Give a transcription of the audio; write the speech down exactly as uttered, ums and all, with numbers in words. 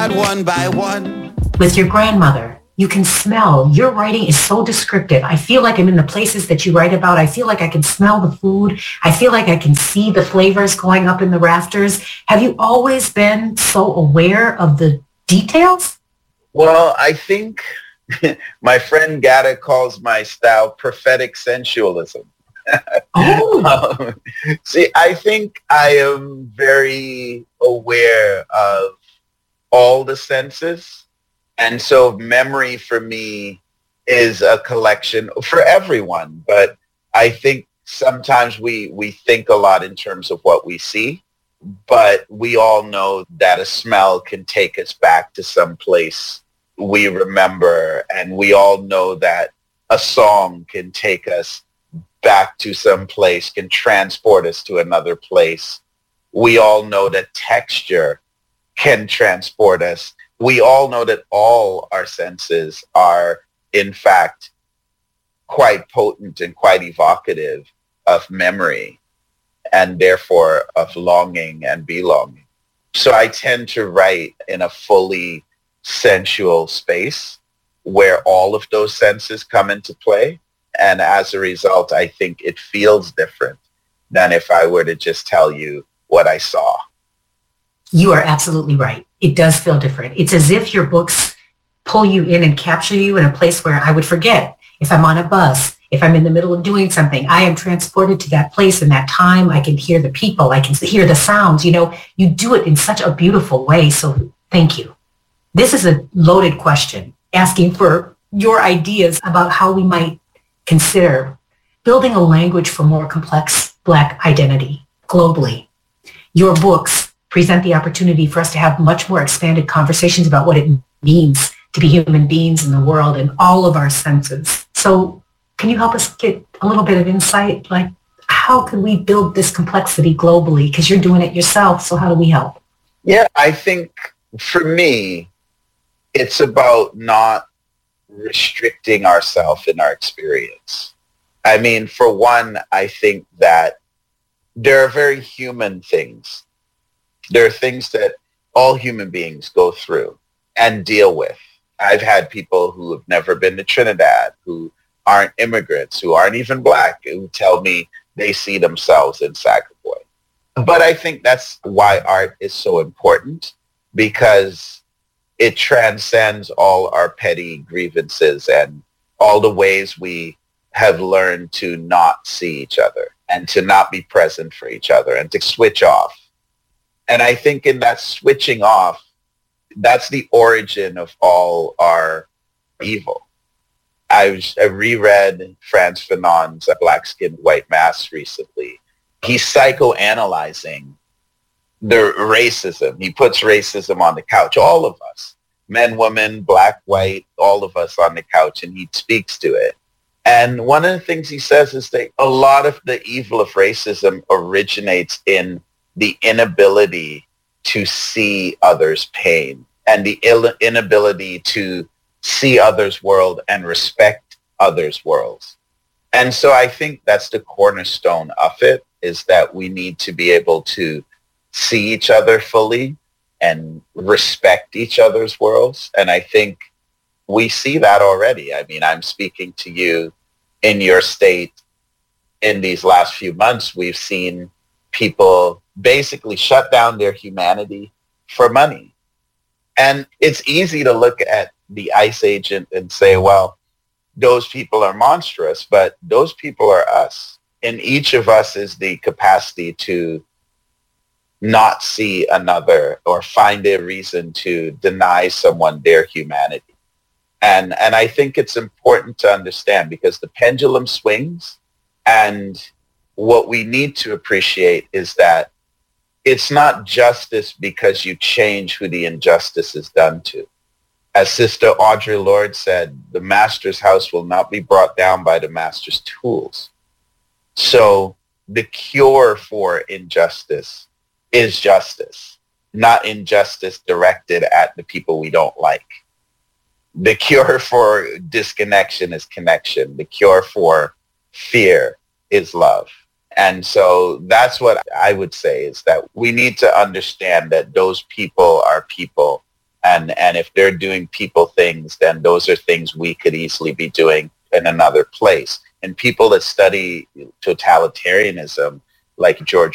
out one by one. With your grandmother, you can smell. Your writing is so descriptive. I feel like I'm in the places that you write about. I feel like I can smell the food. I feel like I can see the flavors going up in the rafters. Have you always been so aware of the details? Well, I think my friend Gada calls my style prophetic sensualism. Oh. um, see, I think I am very aware of all the senses. And so memory for me is a collection for everyone. But I think sometimes we, we think a lot in terms of what we see. But we all know that a smell can take us back to some place we remember. And we all know that a song can take us back to some place, can transport us to another place. We all know that texture can transport us. We all know that all our senses are, in fact, quite potent and quite evocative of memory and therefore of longing and belonging. So I tend to write in a fully sensual space where all of those senses come into play. And as a result, I think it feels different than if I were to just tell you what I saw. You are absolutely right. It does feel different. It's as if your books pull you in and capture you in a place where I would forget. If I'm on a bus, if I'm in the middle of doing something, I am transported to that place and that time. I can hear the people. I can hear the sounds. You know, you do it in such a beautiful way. So thank you. This is a loaded question, asking for your ideas about how we might consider building a language for more complex Black identity globally. Your books present the opportunity for us to have much more expanded conversations about what it means to be human beings in the world and all of our senses. So can you help us get a little bit of insight? Like, how can we build this complexity globally? Because you're doing it yourself, so how do we help? Yeah, I think for me, it's about not restricting ourselves in our experience. I mean, for one, I think that there are very human things. There are things that all human beings go through and deal with. I've had people who have never been to Trinidad, who aren't immigrants, who aren't even Black, who tell me they see themselves in Sacagawea. But I think that's why art is so important, because it transcends all our petty grievances and all the ways we have learned to not see each other and to not be present for each other and to switch off. And I think in that switching off, that's the origin of all our evil. I, was, I reread Frantz Fanon's Black Skin, White Mask recently. He's psychoanalyzing the racism. He puts racism on the couch, all of us, men, women, Black, white, all of us on the couch, and he speaks to it. And one of the things he says is that a lot of the evil of racism originates in the inability to see others' pain and the Ill- inability to see others' world and respect others' worlds. And so I think that's the cornerstone of it, is that we need to be able to see each other fully and respect each other's worlds. And I think we see that already. I mean, I'm speaking to you in your state. In these last few months, we've seen people basically shut down their humanity for money. And it's easy to look at the ICE agent and say, well, those people are monstrous, but those people are us. And each of us is the capacity to not see another or find a reason to deny someone their humanity. And and I think it's important to understand, because the pendulum swings, and what we need to appreciate is that it's not justice because you change who the injustice is done to. As Sister Audre Lorde said, the master's house will not be brought down by the master's tools. So the cure for injustice is justice, not injustice directed at the people we don't like. The cure for disconnection is connection. The cure for fear is love. And so that's what I would say, is that we need to understand that those people are people And and if they're doing people things, then those are things we could easily be doing in another place. And people that study totalitarianism, like George